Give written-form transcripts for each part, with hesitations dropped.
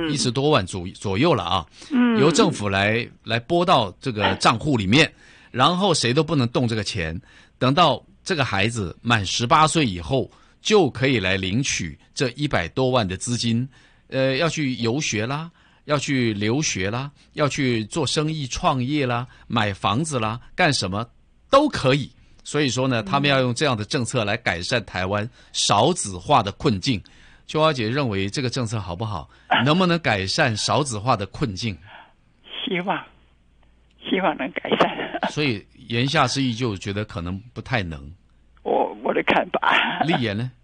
10多万左右了啊，由政府来拨到这个账户里面，然后谁都不能动这个钱，等到这个孩子满18岁以后，就可以来领取这100多万的资金，要去游学啦，要去留学啦，要去做生意创业啦，买房子啦，干什么都可以。所以说呢，他们要用这样的政策来改善台湾少子化的困境。秋华姐认为这个政策好不好？能不能改善少子化的困境？ 希望能改善。 所以言下之意就觉得可能不太能。 我的看法。 立言呢？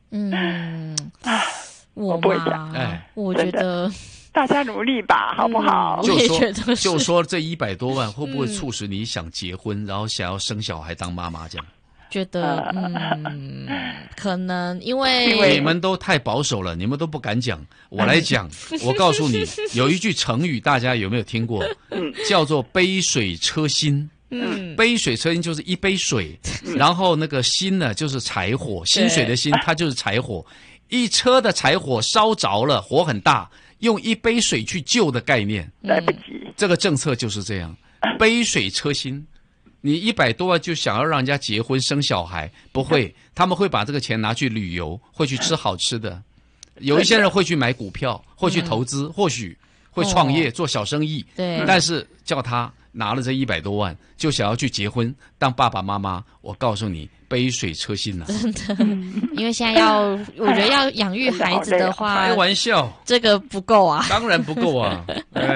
我不会讲。 我觉得大家努力吧，好不好？ 就说这100多万会不会促使你想结婚，然后想要生小孩当妈妈这样？ 觉得可能因为你们都太保守了，你们都不敢讲。我来讲，我告诉你，有一句成语大家有没有听过？叫做杯水车薪。杯水车薪就是一杯水，然后那个薪呢就是柴火，薪水的薪它就是柴火，一车的柴火烧着了，火很大，用一杯水去救的概念， 来不及。 这个政策就是这样，杯水车薪。你100多万就想要让人家结婚生小孩，不会，他们会把这个钱拿去旅游，会去吃好吃的。有一些人会去买股票，会去投资，或许会创业做小生意。 对， 但是叫他拿了这100多万，就想要去结婚当爸爸妈妈，我告诉你，杯水车薪啊！ 真的，因为现在我觉得要养育孩子的话， 开玩笑， 这个不够啊， 当然不够啊。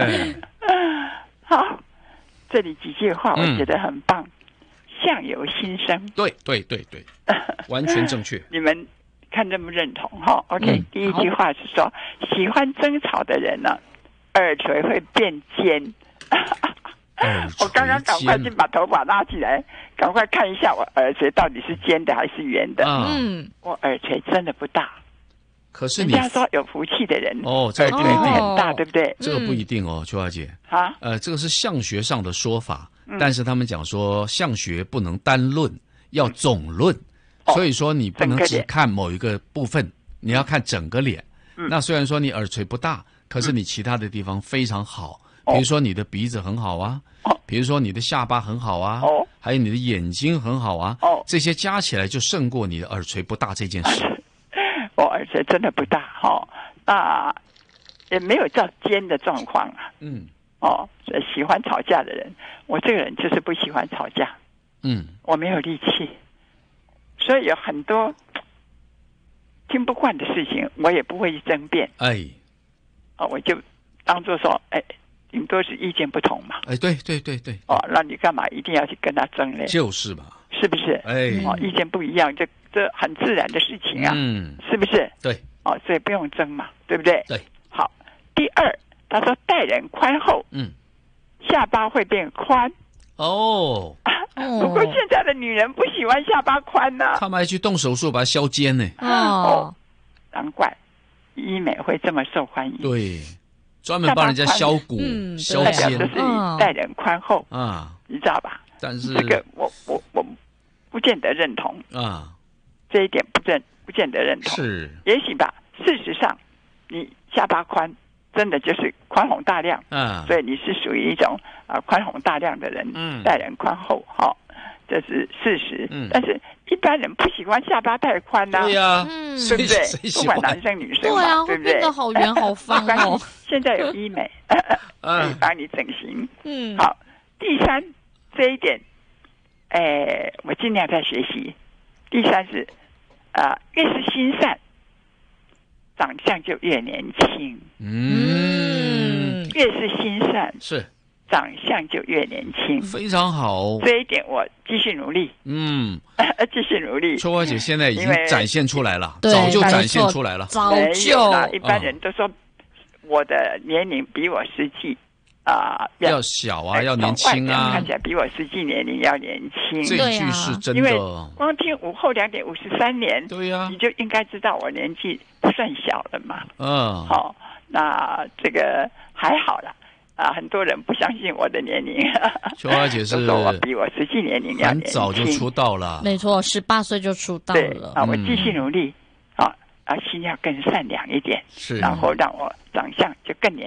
好。这里几句话我觉得很棒，相由心生。 对，完全正确。 你们看认不认同哈 ？OK，第一句话是说，喜欢争吵的人呢，耳垂会变尖。我刚刚赶快去把头发拉起来，赶快看一下我耳垂到底是尖的还是圆的。我耳垂真的不大。 可是人家说有福气的人这个不一定很大，对不对？ 这个不一定哦，秋华姐啊， 这个是相学上的说法，但是他们讲说相学不能单论，要总论，所以说你不能只看某一个部分，你要看整个脸。那虽然说你耳垂不大，可是你其他的地方非常好，比如说你的鼻子很好啊，比如说你的下巴很好啊，还有你的眼睛很好啊，这些加起来就胜过你的耳垂不大这件事。 我耳垂真的不大那也没有到尖的状况啊。喜欢吵架的人，我这个人就是不喜欢吵架。我没有力气，所以有很多听不惯的事情，我也不会去争辩。我就当作说，顶多是意见不同嘛。 对。 那你干嘛一定要去跟他争呢？ 就是嘛， 是不是？意见不一样，这很自然的事情啊。是不是？ 对。 所以不用争嘛，对不对？ 对。 好，第二，他说待人宽厚，下巴会变宽。不过现在的女人不喜欢下巴宽呢， 他们还去动手术把它削尖呢。 难怪医美会这么受欢迎。 对，专门帮人家削骨、削尖， 这是待人宽厚你知道吧？ 但是这个我不见得认同这一点不见得认同。 是， 也许吧。事实上，你下巴宽，真的就是宽宏大量所以你是属于一种宽宏大量的人，待人宽厚这是事实。但是一般人不喜欢下巴太宽对呀， 对不对？不管男生女生嘛，对不对？ 变得好圆好方哦。 现在有医美可以帮你整形。好，第三这一点，我尽量在学习。第三是越是心善，长相就越年轻。越是心善， 是长相就越年轻， 非常好。 这一点我继续努力。继续努力。 秋花姐现在已经展现出来了，早就展现出来了。 早就一般人都说我的年龄比我实际要小啊，要年轻啊， 看起来比我实际年龄要年轻。 这句是真的， 因为光听午后2点53年， 对呀， 你就应该知道我年纪不算小了嘛。好，那这个还好了。很多人不相信我的年龄。 秋花姐是说我比我实际年龄要年轻， 很早就出道了。 没错，18岁就出道了。 我继续努力心要更善良一点，然后让我长相就更年